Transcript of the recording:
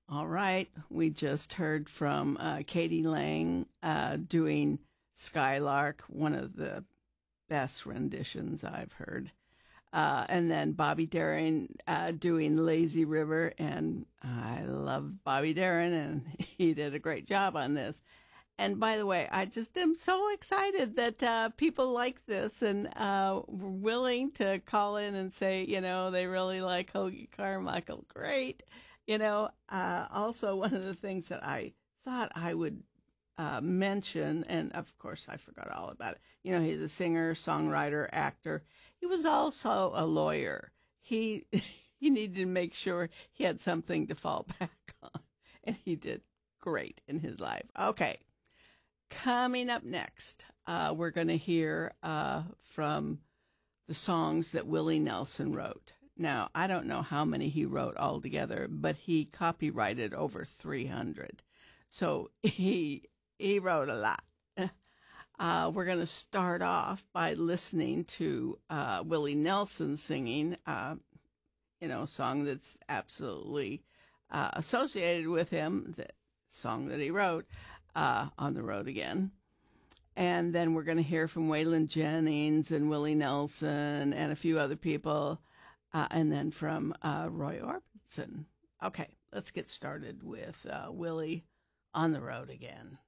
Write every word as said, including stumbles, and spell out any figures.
All right. We just heard from uh, Katie Lang uh, doing Skylark, one of the best renditions I've heard. Uh, and then Bobby Darin uh, doing Lazy River. And I love Bobby Darin, and he did a great job on this. And by the way, I just am so excited that uh, people like this and uh, were willing to call in and say, you know, they really like Hoagy Carmichael. Great. You know, uh, also one of the things that I thought I would uh, mention, and of course I forgot all about it. You know, he's a singer, songwriter, actor. He was also a lawyer. He he needed to make sure he had something to fall back on, and he did great in his life. Okay. Coming up next, uh, we're going to hear uh, from the songs that Willie Nelson wrote. Now, I don't know how many he wrote altogether, but he copyrighted over three hundred. So he he wrote a lot. Uh, we're going to start off by listening to uh, Willie Nelson singing, uh, you know, a song that's absolutely uh, associated with him, the song that he wrote. Uh, on the Road Again. And then we're going to hear from Waylon Jennings and Willie Nelson and a few other people, uh, and then from uh, Roy Orbison. Okay, let's get started with uh, Willie on the Road Again.